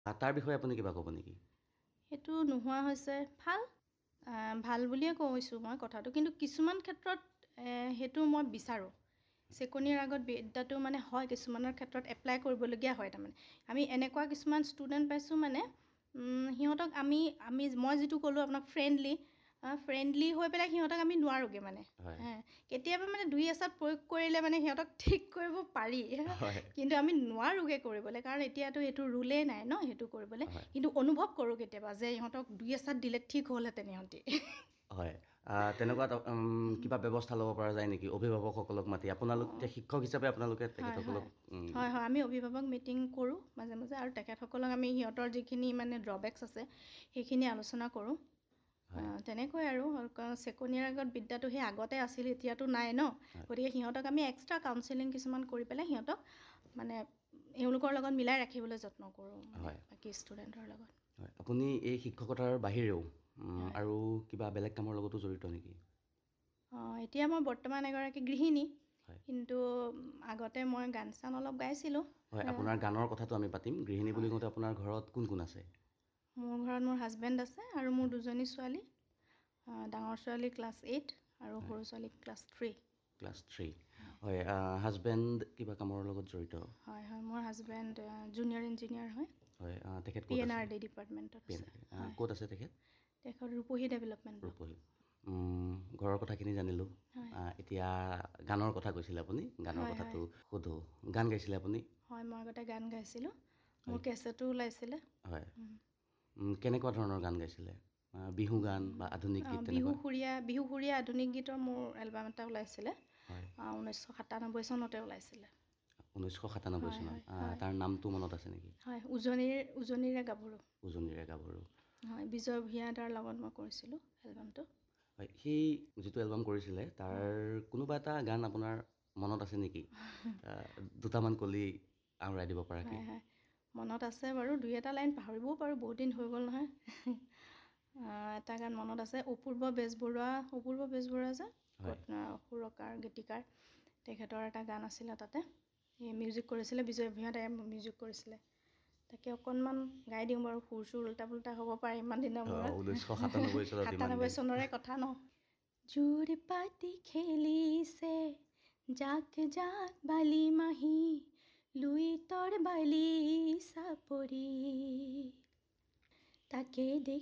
তাৰ বিষয়ে আপুনি কিবা ক'ব নেকি? সেইটো নোহোৱা হৈছে ভাল বুলিয়ে কৈছোঁ মই কথাটো, কিন্তু কিছুমান ক্ষেত্ৰত সেইটো মই বিচাৰোঁ। চেকনিৰ আগত বিদ্যাটো মানে হয় কিছুমানৰ ক্ষেত্ৰত এপ্লাই কৰিবলগীয়া হয়। তাৰমানে আমি এনেকুৱা কিছুমান ষ্টুডেণ্ট পাইছোঁ মানে সিহঁতক মই যিটো ক'লোঁ আপোনাক ফ্ৰেণ্ডলি হৈ পেলাই সিহঁতক আমি নোৱাৰোঁগৈ মানে হয় কেতিয়াবা মানে দুই এচাত প্ৰয়োগ কৰিলে মানে সিহঁতক ঠিক কৰিব পাৰি হয় কিন্তু আমি নোৱাৰোঁগৈ কৰিবলৈ, কাৰণ এতিয়াতো এইটো ৰুলেই নাই ন সেইটো কৰিবলৈ। হয় কিন্তু অনুভৱ কৰোঁ কেতিয়াবা যে ইহঁতক দুই এচাত দিলে ঠিক হ'লহেঁতেন ইহঁতি। হয় তেনেকুৱা কিবা ব্যৱস্থা ল'ব পৰা যায় নেকি অভিভাৱকসকলক মাতি? আপোনালোক এতিয়া শিক্ষক হিচাপে আপোনালোকে হয় তেখেতসকলক হয় হয় হয় আমি অভিভাৱক মিটিং কৰোঁ মাজে মাজে, আৰু তেখেতসকলক আমি সিহঁতৰ যিখিনি মানে ড্ৰবেক্স আছে সেইখিনি আলোচনা কৰোঁ। হয় তেনেকৈ আৰু চেকনিৰ আগত বিদ্যাটো সেই আগতে আছিল, এতিয়াতো নাই ন। হয় গতিকে সিহঁতক আমি এক্সট্ৰা কাউন্সেলিং কিছুমান কৰি পেলাই সিহঁতক মানে এওঁলোকৰ লগত মিলাই ৰাখিবলৈ যত্ন কৰোঁ, মানে হয় বাকী ষ্টুডেণ্টৰ লগত। হয় আপুনি এই শিক্ষকতাৰ বাহিৰেও হয় আৰু কিবা বেলেগ কামৰ লগতো জড়িত নেকি? এতিয়া মই বৰ্তমান এগৰাকী গৃহিণী, হয় কিন্তু আগতে মই গান চান অলপ গাইছিলোঁ। হয় আপোনাৰ গানৰ কথাটো আমি পাতিম। গৃহিণী বুলি হয় কওঁতে আপোনাৰ ঘৰত কোন কোন আছে? মোৰ ঘৰত মোৰ হাজবেণ্ড আছে আৰু মোৰ দুজনী ছোৱালী। ডাঙৰ ছোৱালী ক্লাছ 8 আৰু হয় সৰু ছোৱালী ক্লাছ 3। ক্লাছ 3 হয় হাজবেণ্ড কিবা কামৰ লগত জড়িত? হয় হয় মোৰ হাজবেণ্ড জুনিয়ৰ ইঞ্জিনিয়াৰ হয়। হয় তেখেত ক'ত আছে? PNRD ডিপাৰ্টমেণ্টত আছে। হয় ক'ত আছে তেখেত? তেখেত ৰূপহী ডেভেলপমেণ্ট ব্লক। ৰূপহী। ঘৰৰ কথাখিনি জানিলোঁ। হয় এতিয়া গানৰ কথা কৈছিলে আপুনি, গানৰ হয় হয় কথাটো সোধোঁ। গান গাইছিলে আপুনি? হয় মই আগতে গান গাইছিলোঁ, মোৰ হয় কেছেটো ওলাইছিলে। হয় কেনেকুৱা ধৰণৰ গান গাইছিলে? বিহু গান বা আধুনিক গীত তেনেকুৱা? বিহুসুৰীয়া আধুনিক গীতৰ মোৰ এলবাম এটা ওলাইছিলে। হয় 1997 চনতে ওলাইছিলে। 1997 হয় হয় চনত। হয় তাৰ নামটো মনত আছে নেকি? হয় উজনিৰে গাভৰু। উজনিৰে গাভৰু। হয় বিজয় ভূঞাদাৰ লগত মই কৰিছিলোঁ এলবামটো। হয় সেই যিটো এলবাম কৰিছিলে তাৰ হয় কোনোবা এটা গান আপোনাৰ মনত আছে নেকি? দুটামান কলি আওৰাই দিব পৰাকৈ। হয় হয় মনত আছে বাৰু, দুই এটা লাইন পাহৰিবও পাৰোঁ, বহুত দিন হৈ গ'ল নহয়। এটা গান মনত আছে, অপূৰ্ব বেজবৰুৱা যে হয় সুৰকাৰ গীতিকাৰ, তেখেতৰ এটা গান আছিলে তাতে। এই মিউজিক কৰিছিলে বিজয় ভূঞাদায়ে মিউজিক কৰিছিলে। তাকে অকণমান গাই দিওঁ বাৰু, সুৰ উল্টা পুল্টা হ'ব পাৰে ইমান দিনৰ মূৰত। 1997 চনত ইমান 97 দিন। চনৰে কথা ন। জোৰ পাতি খেলিছে জাক জাক বালি মাহী, লুইতৰ বালি চাপৰি, তাকে দেখি